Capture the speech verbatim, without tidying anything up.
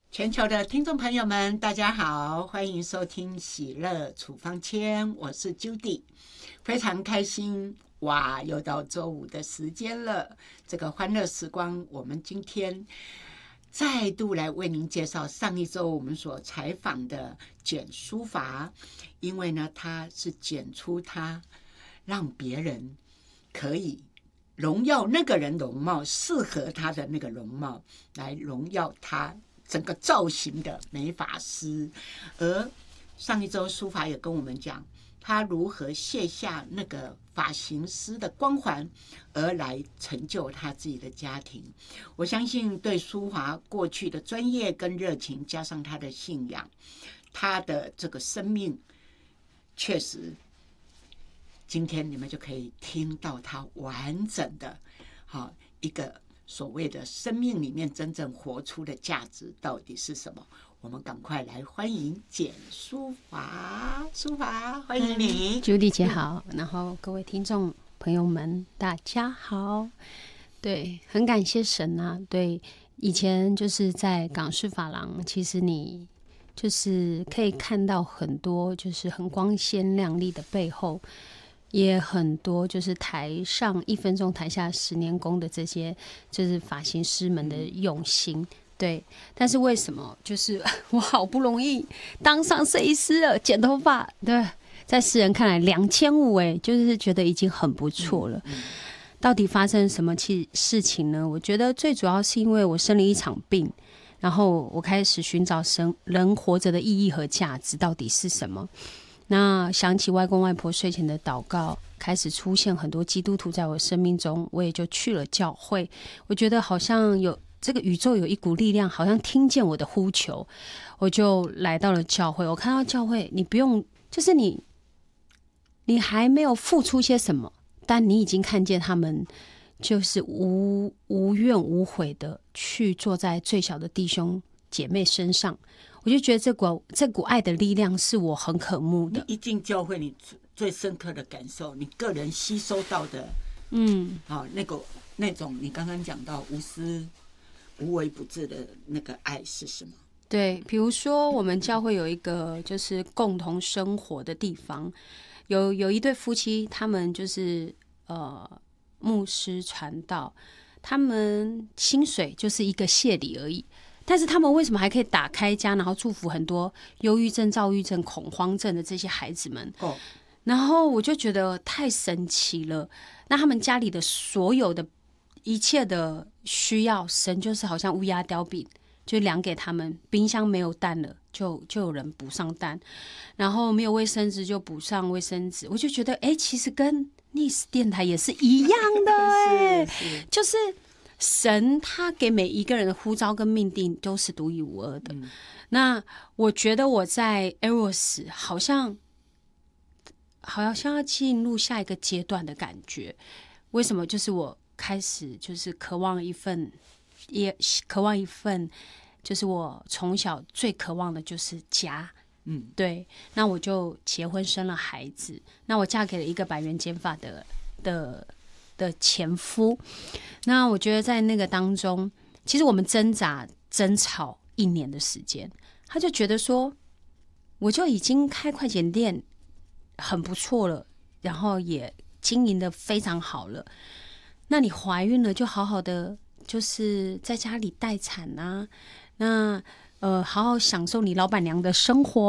全球的听众朋友们，大家好，欢迎收听喜乐处方签，我是 Judy， 非常开心哇，又到周五的时间了。这个欢乐时光，我们今天再度来为您介绍上一周我们所采访的简书法，因为呢，他是剪出他让别人可以荣耀那个人容貌，适合他的那个容貌，来荣耀他整个造型的美发师。而上一周书法也跟我们讲，他如何卸下那个发型师的光环，而来成就他自己的家庭。我相信对书法过去的专业跟热情，加上他的信仰，他的这个生命，确实今天你们就可以听到他完整的好一个所谓的生命里面真正活出的价值到底是什么。我们赶快来欢迎简书法，书法欢迎你。 Judy 姐好，然后各位听众朋友们大家好。对，很感谢神啊。对，以前就是在港式发廊，其实你就是可以看到很多就是很光鲜亮丽的背后，也很多就是台上一分钟台下十年功的这些就是发型师们的用心。对，但是为什么就是我好不容易当上设计师了，剪头发，对，在世人看来两千五哎，就是觉得已经很不错了。到底发生什么事情呢？我觉得最主要是因为我生了一场病，然后我开始寻找生人活着的意义和价值到底是什么。那想起外公外婆睡前的祷告，开始出现很多基督徒在我生命中，我也就去了教会。我觉得好像有这个宇宙有一股力量，好像听见我的呼求，我就来到了教会。我看到教会，你不用，就是你，你还没有付出些什么，但你已经看见他们就是无无怨无悔的去坐在最小的弟兄姐妹身上。我就觉得这股这股爱的力量是我很渴慕的。 你一进教会，你最深刻的感受，你个人吸收到的， 嗯， 好、哦、那个那种你刚刚讲到无私无微不至的那个爱是什么？ 对，比如说我们教会有一个就是共同生活的地方，有有一对夫妻，他们就是呃牧师传道，他们薪水就是一个谢礼而已。但是他们为什么还可以打开家，然后祝福很多忧郁症、躁郁症、恐慌症的这些孩子们？ 哦， 然后我就觉得太神奇了。那他们家里的所有的一切的需要，神就是好像乌鸦叼饼，就量给他们。冰箱没有蛋了，就就有人补上蛋；然后没有卫生纸就补上卫生纸。我就觉得，哎，其实跟逆思电台也是一样的，哎，就是。神他给每一个人的呼召跟命定都是独一无二的。嗯、那我觉得我在 Eros 好像好像要进入下一个阶段的感觉。为什么？就是我开始就是渴望一份，也渴望一份，就是我从小最渴望的就是家。嗯，对。那我就结婚生了孩子，那我嫁给了一个百元剪发的的。的前夫，那我觉得在那个当中，其实我们挣扎争吵一年的时间，他就觉得说，我就已经开快剪店很不错了，然后也经营的非常好了，那你怀孕了就好好的就是在家里待产啊，那呃好好享受你老板娘的生活